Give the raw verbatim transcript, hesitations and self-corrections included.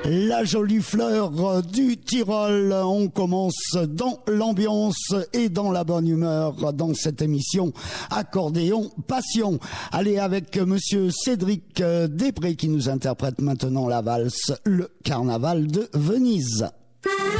La jolie fleur du Tyrol. On commence dans l'ambiance et dans la bonne humeur dans cette émission Accordéon Passion. Allez, avec monsieur Cédric Després qui nous interprète maintenant la valse Le Carnaval de Venise.